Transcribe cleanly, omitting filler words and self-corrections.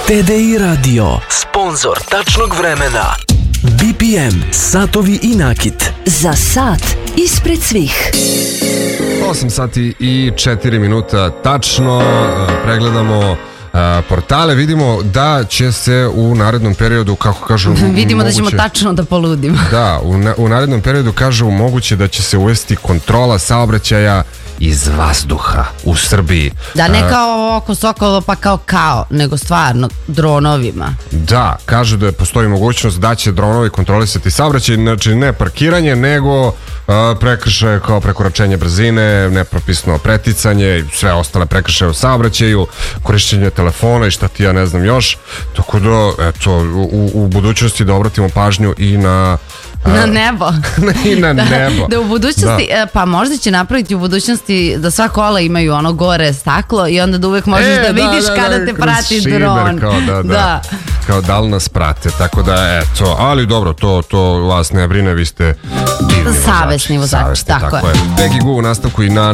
TDI Radio, sponzor tačnog vremena. BPM, satovi i nakit. Za sat ispred svih. 8 sati i 4 minuta tačno. Pregledamo portale, vidimo da će se u narednom periodu, kako kažu, vidimo moguće, da ćemo tačno da poludimo. Da, u narednom periodu kažu moguće da će se uvesti kontrola saobraćaja iz vazduha u Srbiji. Da, ne kao oko Sokolo pa kao, nego stvarno dronovima. Da, kažu da postoji mogućnost da će dronovi kontrolisati saobraćaj, znači ne parkiranje, nego prekršaje kao prekoračenje brzine, nepropisno preticanje i sve ostale prekršaje u saobraćaju, korišćenje telefona i šta ti ja ne znam još. Tako da, eto, u budućnosti da obratimo pažnju i na nebo. I na nebo. Da u budućnosti, pa možda će napraviti u budućnosti da sva kola imaju ono gore staklo i onda da uvek možeš da vidiš kada te prati dron. Kao da li nas prate, tako da eto, ali dobro, to vas ne brine, vi ste divni savesni vozači, tako je. Peggy Gou u nastavku i na